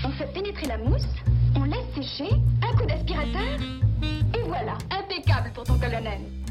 On fait pénétrer la mousse, on laisse sécher, un coup d'aspirateur, et voilà, impeccable pour ton colonel.